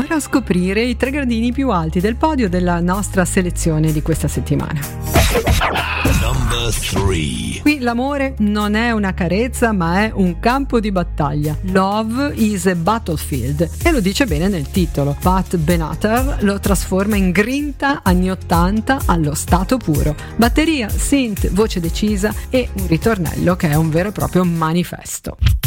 a scoprire i 3 gradini più alti del podio della nostra selezione di questa settimana. Number 3. Qui l'amore non è una carezza, ma è un campo di battaglia. Love is a battlefield, e lo dice bene nel titolo. Pat Benatar lo trasforma in grinta anni 80 allo stato puro. Batteria, synth, voce decisa e un ritornello che è un vero e proprio manifesto.